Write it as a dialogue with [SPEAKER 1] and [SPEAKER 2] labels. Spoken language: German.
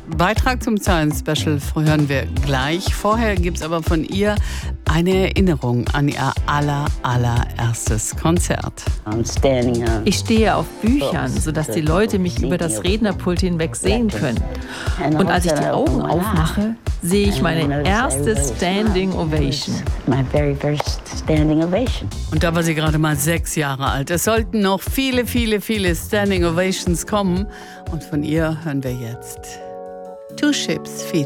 [SPEAKER 1] Beitrag zum Zahlen-Special hören wir gleich. Vorher gibt es aber von ihr eine Erinnerung an ihr allererstes Konzert.
[SPEAKER 2] Ich stehe auf Büchern, sodass die Leute mich über das Rednerpult hinweg sehen können. Und als ich die Augen aufmache, sehe ich meine erste Standing Ovation.
[SPEAKER 1] Und da war sie gerade mal 6 Jahre alt. Es sollten noch viele Standing Ovations kommen. Und von ihr hören wir jetzt Two Ships feat.